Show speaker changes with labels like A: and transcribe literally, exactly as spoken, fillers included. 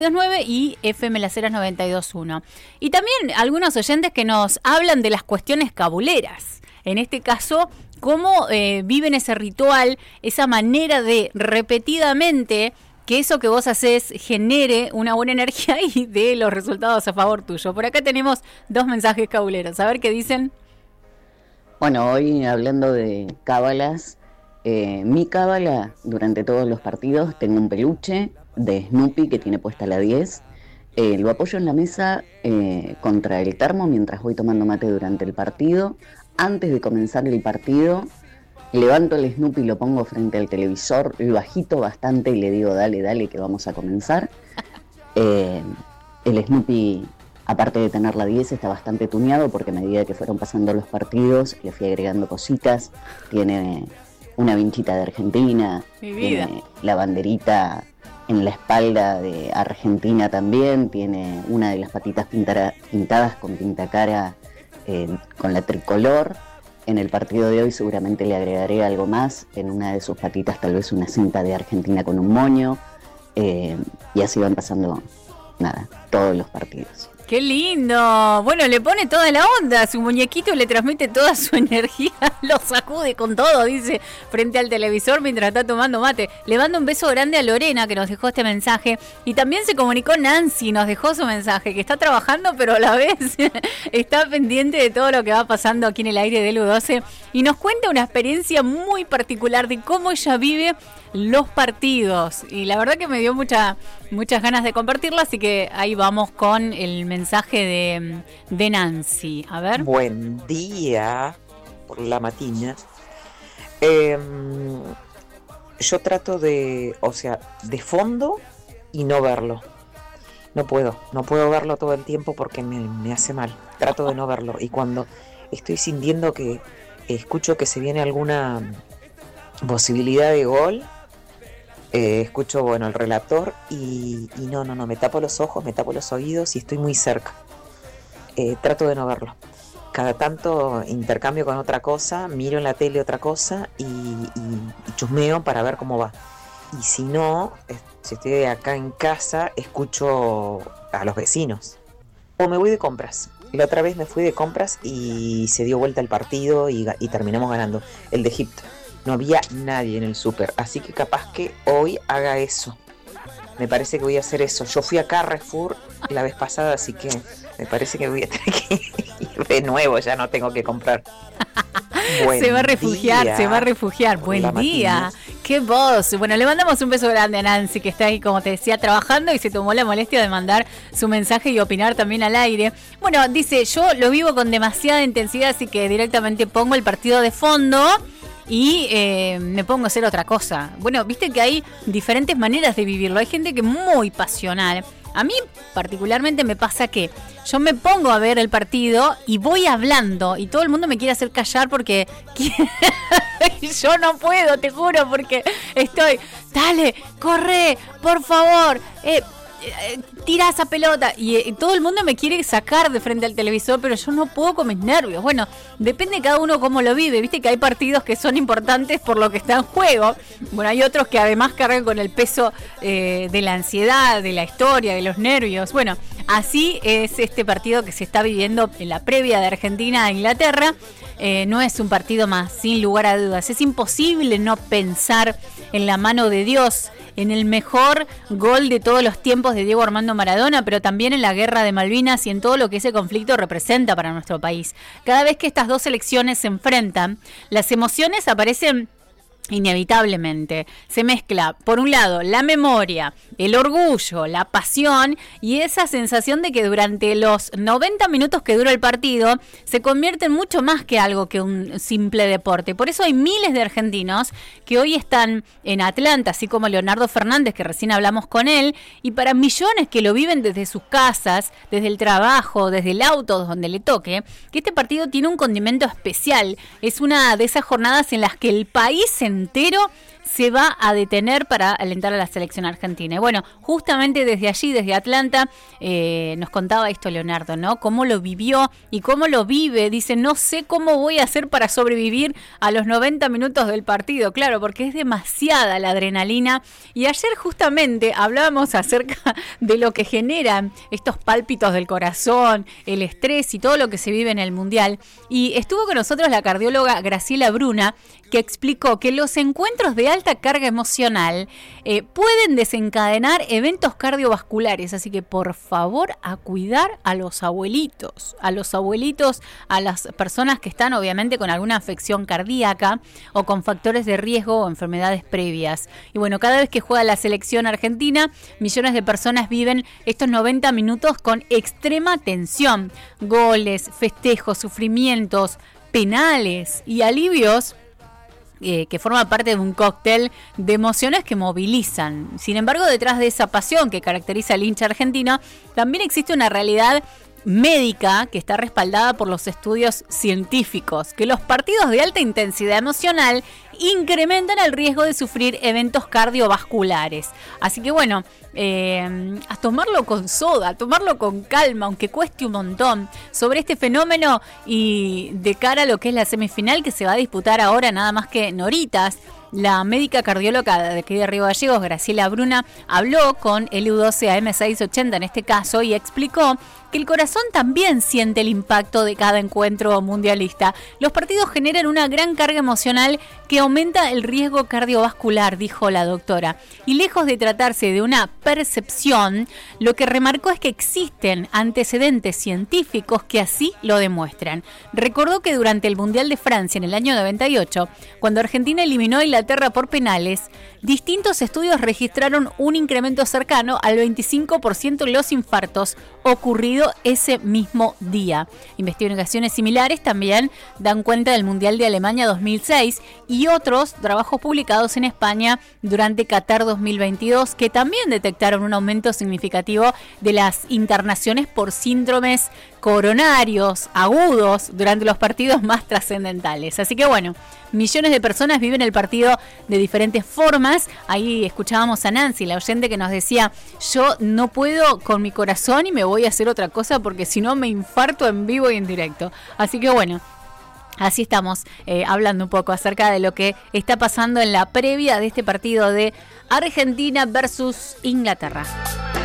A: nueve y F M Las Heras noventa y dos punto uno. Y también algunos oyentes que nos hablan de las cuestiones cabuleras. En este caso, cómo eh, viven ese ritual, esa manera de repetidamente que eso que vos haces genere una buena energía y dé los resultados a favor tuyo. Por acá tenemos dos mensajes cabuleros. A ver qué dicen.
B: Bueno, hoy hablando de cábalas, eh, mi cábala durante todos los partidos, tengo un peluche de Snoopy que tiene puesta la diez, eh, lo apoyo en la mesa eh, contra el termo mientras voy tomando mate durante el partido. Antes de comenzar el partido, levanto el Snoopy y lo pongo frente al televisor, lo agito bastante y le digo dale, dale que vamos a comenzar. Eh, el Snoopy, aparte de tener la diez, está bastante tuneado porque a medida que fueron pasando los partidos le fui agregando cositas. Tiene una vinchita de Argentina, tiene la banderita en la espalda de Argentina también, tiene una de las patitas pintada, pintadas con pintacara eh, con la tricolor. En el partido de hoy seguramente le agregaré algo más, en una de sus patitas tal vez una cinta de Argentina con un moño, eh, y así van pasando, nada, todos los partidos.
A: ¡Qué lindo! Bueno, le pone toda la onda, su muñequito le transmite toda su energía, lo sacude con todo, dice, frente al televisor mientras está tomando mate. Le mando un beso grande a Lorena que nos dejó este mensaje, y también se comunicó Nancy, nos dejó su mensaje, que está trabajando pero a la vez está pendiente de todo lo que va pasando aquí en el aire del U doce, y nos cuenta una experiencia muy particular de cómo ella vive los partidos, y la verdad que me dio mucha, muchas ganas de compartirla, así que ahí vamos con el mensaje de, de Nancy. A ver.
C: Buen día por la matina. Eh, yo trato de, o sea, de fondo y no verlo. No puedo, no puedo verlo todo el tiempo porque me, me hace mal. Trato de no verlo, y cuando estoy sintiendo que eh, escucho que se viene alguna posibilidad de gol, Eh, escucho, bueno, el relator y, y no, no, no, me tapo los ojos, me tapo los oídos y estoy muy cerca. Eh, trato de no verlo. Cada tanto intercambio con otra cosa, miro en la tele otra cosa y, y, y chusmeo para ver cómo va. Y si no, si estoy acá en casa, escucho a los vecinos. O me voy de compras. La otra vez me fui de compras y se dio vuelta el partido y, y terminamos ganando. El de Egipto. No había nadie en el súper, así que capaz que hoy haga eso. Me parece que voy a hacer eso. Yo fui a Carrefour la vez pasada, así que me parece que voy a tener que ir de nuevo, ya no tengo que comprar.
A: Se va a refugiar, día. se va a refugiar. Buen día. Matina. ¡Qué voz! Bueno, le mandamos un beso grande a Nancy, que está ahí, como te decía, trabajando y se tomó la molestia de mandar su mensaje y opinar también al aire. Bueno, dice, yo lo vivo con demasiada intensidad, así que directamente pongo el partido de fondo y eh, me pongo a hacer otra cosa. Bueno, viste que hay diferentes maneras de vivirlo. Hay gente que es muy pasional. A mí particularmente me pasa que yo me pongo a ver el partido y voy hablando y todo el mundo me quiere hacer callar porque yo no puedo, te juro, porque estoy, dale, corre, por favor, eh, eh, tira esa pelota y eh, todo el mundo me quiere sacar de frente al televisor, pero yo no puedo con mis nervios. Bueno, depende de cada uno cómo lo vive. Viste que hay partidos que son importantes por lo que está en juego. Bueno, hay otros que además cargan con el peso eh, de la ansiedad, de la historia, de los nervios. Bueno, así es este partido que se está viviendo en la previa de Argentina a Inglaterra. Eh, no es un partido más, sin lugar a dudas. Es imposible no pensar en la mano de Dios, en el mejor gol de todos los tiempos de Diego Armando Maradona, pero también en la guerra de Malvinas y en todo lo que ese conflicto representa para nuestro país. Cada vez que estas dos selecciones se enfrentan, las emociones aparecen inevitablemente. Se mezcla, por un lado, la memoria, el orgullo, la pasión y esa sensación de que durante los noventa minutos que dura el partido se convierte en mucho más que algo que un simple deporte. Por eso hay miles de argentinos que hoy están en Atlanta, así como Leonardo Fernández, que recién hablamos con él, y para millones que lo viven desde sus casas, desde el trabajo, desde el auto, donde le toque, que este partido tiene un condimento especial. Es una de esas jornadas en las que el país entero se va a detener para alentar a la selección argentina. Y bueno, justamente desde allí, desde Atlanta, eh, nos contaba esto Leonardo, ¿no? Cómo lo vivió y cómo lo vive. Dice, no sé cómo voy a hacer para sobrevivir a los noventa minutos del partido. Claro, porque es demasiada la adrenalina. Y ayer justamente hablábamos acerca de lo que generan estos pálpitos del corazón, el estrés y todo lo que se vive en el Mundial. Y estuvo con nosotros la cardióloga Graciela Bruna, que explicó que los encuentros de alta carga emocional eh, pueden desencadenar eventos cardiovasculares, así que por favor a cuidar a los abuelitos, a los abuelitos, a las personas que están obviamente con alguna afección cardíaca o con factores de riesgo o enfermedades previas. Y bueno, cada vez que juega la selección argentina, millones de personas viven estos noventa minutos con extrema tensión, goles, festejos, sufrimientos, penales y alivios, Eh, que forma parte de un cóctel de emociones que movilizan. Sin embargo, detrás de esa pasión que caracteriza al hincha argentino, también existe una realidad médica que está respaldada por los estudios científicos, que los partidos de alta intensidad emocional incrementan el riesgo de sufrir eventos cardiovasculares. Así que bueno, eh, a tomarlo con soda, a tomarlo con calma, aunque cueste un montón, sobre este fenómeno y de cara a lo que es la semifinal que se va a disputar ahora nada más que en horitas. La médica cardióloga de aquí de Río Gallegos, Graciela Bruna, habló con el U doce A M seiscientos ochenta en este caso y explicó que el corazón también siente el impacto de cada encuentro mundialista. Los partidos generan una gran carga emocional que aumenta el riesgo cardiovascular, dijo la doctora. Y lejos de tratarse de una percepción, lo que remarcó es que existen antecedentes científicos que así lo demuestran. Recordó que durante el Mundial de Francia en el año noventa y ocho, cuando Argentina eliminó a Inglaterra por penales, distintos estudios registraron un incremento cercano al veinticinco por ciento en los infartos ocurrido ese mismo día. Investigaciones similares también dan cuenta del Mundial de Alemania dos mil seis y otros trabajos publicados en España durante Qatar dos mil veintidós que también detectaron un aumento significativo de las internaciones por síndromes coronarios agudos durante los partidos más trascendentales. Así que bueno, millones de personas viven el partido de diferentes formas. Ahí escuchábamos a Nancy, la oyente, que nos decía, yo no puedo con mi corazón y me voy a hacer otra cosa porque si no me infarto en vivo y en directo. Así que bueno, así estamos eh, hablando un poco acerca de lo que está pasando en la previa de este partido de Argentina versus Inglaterra.